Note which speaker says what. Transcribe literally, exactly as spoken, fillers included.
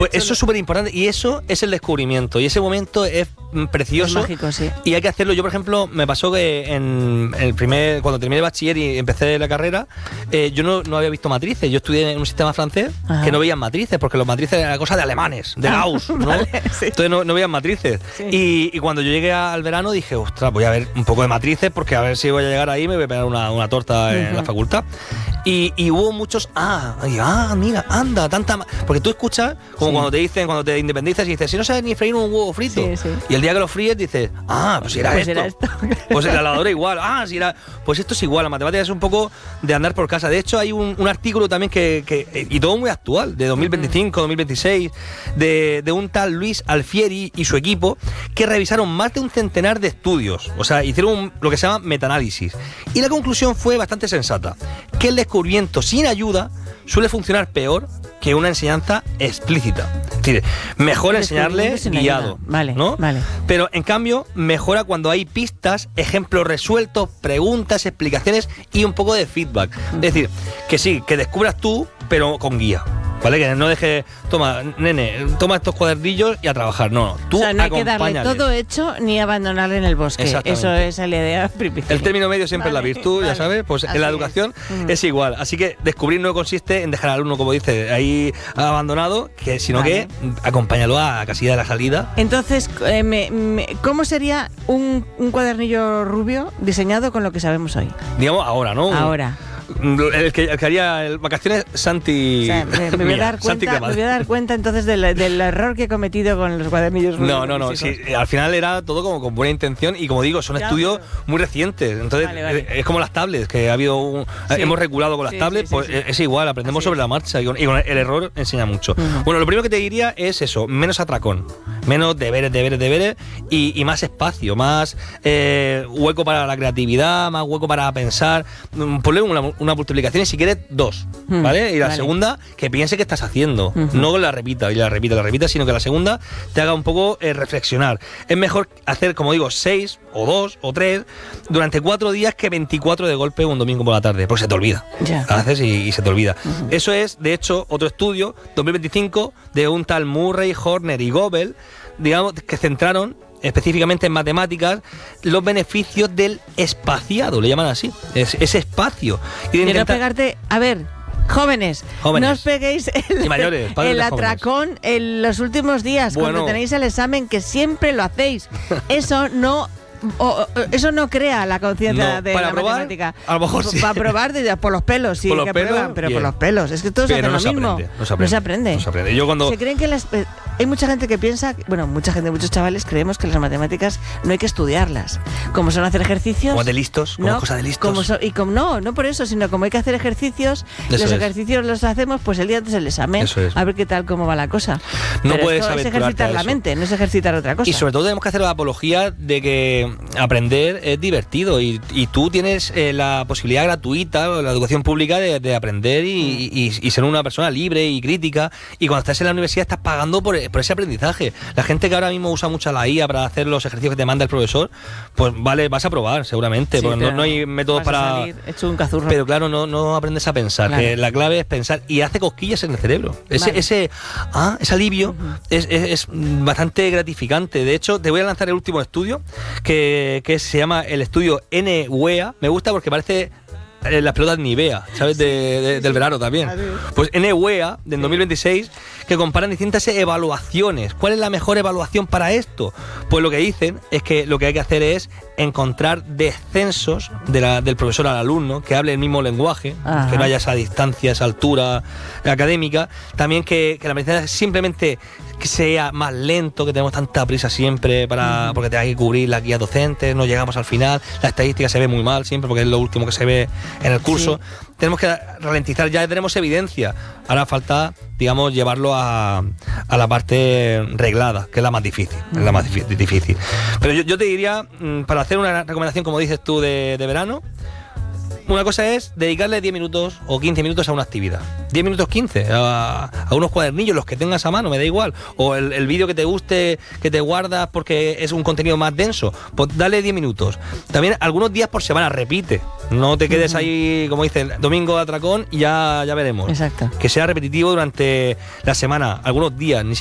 Speaker 1: Pues eso es súper importante y eso es el descubrimiento y ese momento es precioso.
Speaker 2: Es mágico, sí.
Speaker 1: Y hay que hacerlo. Yo, por ejemplo, me pasó que en el primer, cuando terminé el bachiller y empecé la carrera, eh, yo no, no había visto matrices. Yo estudié en un sistema francés Ajá. que no veían matrices porque los matrices eran cosa de alemanes, de Gauss, ¿no?
Speaker 2: Vale, sí.
Speaker 1: Entonces no, no veían matrices. Sí. Y, y cuando yo llegué al verano dije, ostras, voy a ver un poco de matrices porque a ver si voy a llegar ahí y me voy a pegar una, una torta uh-huh. en la facultad. Y, y hubo muchos, ah, y, ah, mira, anda, tanta... Porque tú escuchas, como sí. cuando te dicen, cuando te independizas y dices, si no sabes ni freír un huevo frito. Sí, sí. Y el día que lo fríes dices, ah, pues era
Speaker 2: pues
Speaker 1: esto.
Speaker 2: Era esto.
Speaker 1: Pues en la lavadora igual, ah, si era... Pues esto es igual, la matemática es un poco de andar por casa. De hecho, hay un, un artículo también que, que... Y todo muy actual, de dos mil veinticinco, uh-huh. dos mil veintiséis, de, de un tal Luis Alfieri y su equipo, que revisaron más de un centenar de estudios. O sea, hicieron un, lo que se llama metaanálisis. Y la conclusión fue bastante sensata, que el descubrimiento sin ayuda suele funcionar peor que una enseñanza explícita. Es decir, mejor enseñarle guiado,
Speaker 2: vale,
Speaker 1: ¿no?
Speaker 2: Vale.
Speaker 1: Pero en cambio mejora cuando hay pistas, ejemplos resueltos, preguntas, explicaciones y un poco de feedback. Es decir, que sí, que descubras tú, pero con guía. ¿Vale? Que no deje, toma, nene, toma estos cuadernillos y a trabajar. No, no, tú
Speaker 2: o sea, no hay que darle
Speaker 1: acompáñale.
Speaker 2: todo hecho ni abandonarle en el bosque. Eso es la idea principal.
Speaker 1: El término medio siempre vale, es la virtud, vale. ya sabes. Pues Así en la educación es. es igual. Así que descubrir no consiste en dejar al alumno, como dice, ahí abandonado, que sino vale. que acompáñalo a la casilla de la salida.
Speaker 2: Entonces, eh, me, me, ¿cómo sería un, un cuadernillo rubio diseñado con lo que sabemos hoy?
Speaker 1: Digamos ahora, ¿no?
Speaker 2: Ahora.
Speaker 1: El que, el que haría el vacaciones Santi.
Speaker 2: O sea, me, me, voy a dar cuenta, me voy a dar cuenta entonces del, del error que he cometido con los cuadernillos.
Speaker 1: No, no, no. Sí, al final era todo como con buena intención y como digo, son ya, estudios pero... muy recientes. Entonces vale, vale. es como las tablets, que ha habido un, sí. hemos reculado con las sí, tablets, sí, sí, pues sí. es igual, aprendemos Así sobre es. la marcha y con, y con el error enseña mucho. Uh-huh. Bueno, lo primero que te diría es eso, menos atracón, menos deberes, deberes, deberes y, y más espacio, más eh, hueco para la creatividad, más hueco para pensar. Ponle una, una multiplicación y si quieres dos, hmm, ¿vale? Y la vale. segunda, que piense qué estás haciendo, uh-huh. no la repita y la repita, la repita, sino que la segunda te haga un poco eh, reflexionar. Es mejor hacer, como digo, seis o dos o tres durante cuatro días que veinticuatro de golpe un domingo por la tarde, porque se te olvida.
Speaker 2: Ya.
Speaker 1: La haces y, y se te olvida. Uh-huh. Eso es, de hecho, otro estudio, dos mil veinticinco, de un tal Murray, Horner y Goebel, digamos, que centraron específicamente en matemáticas, los beneficios del espaciado, le llaman así, es, ese espacio.
Speaker 2: Y de intenta... no pegarte, a ver, jóvenes, jóvenes, no os peguéis el,
Speaker 1: y mayores,
Speaker 2: el atracón jóvenes. En los últimos días, bueno. cuando tenéis el examen, que siempre lo hacéis. Eso no... O, o, eso no crea la conciencia
Speaker 1: no,
Speaker 2: de
Speaker 1: para
Speaker 2: la
Speaker 1: probar,
Speaker 2: matemática.
Speaker 1: A lo mejor sí.
Speaker 2: Para probar de, por los pelos, sí,
Speaker 1: por los
Speaker 2: que
Speaker 1: pelos,
Speaker 2: prueban, pero
Speaker 1: bien.
Speaker 2: por los pelos. Es que todos hacen
Speaker 1: no
Speaker 2: lo
Speaker 1: se
Speaker 2: mismo.
Speaker 1: Aprende, no, se aprende,
Speaker 2: no se aprende.
Speaker 1: No se aprende. Yo cuando...
Speaker 2: Se creen que las... Hay mucha gente que piensa, bueno, mucha gente, muchos chavales creemos que las matemáticas no hay que estudiarlas. Como son hacer ejercicios.
Speaker 1: Como de listos, como
Speaker 2: no,
Speaker 1: cosa de listos.
Speaker 2: Como so, y como no, no por eso, sino como hay que hacer ejercicios,
Speaker 1: eso
Speaker 2: los
Speaker 1: es.
Speaker 2: ejercicios los hacemos pues el día antes del examen.
Speaker 1: Eso es.
Speaker 2: A ver qué tal, cómo va la cosa.
Speaker 1: No
Speaker 2: pero
Speaker 1: puedes
Speaker 2: esto es ejercitar la mente, no es ejercitar otra cosa.
Speaker 1: Y sobre todo tenemos que hacer la apología de que aprender es divertido. Y, y tú tienes eh, la posibilidad gratuita, la educación pública, de, de aprender y, mm. y, y ser una persona libre y crítica. Y cuando estás en la universidad estás pagando por, por ese aprendizaje. La gente que ahora mismo usa mucho la I A para hacer los ejercicios que te manda el profesor, pues vale, vas a probar seguramente, sí, porque no, no hay métodos para...
Speaker 2: hecho un cazurro.
Speaker 1: Pero claro, no, no aprendes a pensar, claro. que la clave es pensar y hace cosquillas en el cerebro. Ese, vale. ese, ah, ese alivio uh-huh. es, es, es bastante gratificante. De hecho, te voy a lanzar el último estudio, que, que se llama el estudio N W E A. Me gusta porque parece las pelotas Nivea, ¿sabes? De, de, del verano también. Pues N W E A, del dos mil veintiséis, que comparan distintas evaluaciones. ¿Cuál es la mejor evaluación para esto? Pues lo que dicen es que lo que hay que hacer es encontrar descensos de la, del profesor al alumno, que hable el mismo lenguaje, Ajá. que no haya esa distancia, esa altura académica. También que, que la medicina simplemente que sea más lento, que tenemos tanta prisa siempre para uh-huh. porque te hay que cubrir la guía docente, no llegamos al final, la estadística se ve muy mal siempre porque es lo último que se ve en el curso. Sí. Tenemos que ralentizar, ya tenemos evidencia. Ahora falta, digamos, llevarlo a, a la parte reglada, que es la más difícil, uh-huh. es la más difícil. Pero yo, yo te diría, para hacer una recomendación, como dices tú, de, de verano, una cosa es dedicarle diez minutos o quince minutos a una actividad. diez minutos, quince, a, a unos cuadernillos, los que tengas a mano, me da igual. O el, el vídeo que te guste, que te guardas porque es un contenido más denso, pues dale diez minutos. También algunos días por semana, repite. No te quedes uh-huh. ahí, como dicen, domingo de atracón y ya, ya veremos.
Speaker 2: Exacto.
Speaker 1: Que sea repetitivo durante la semana, algunos días, ni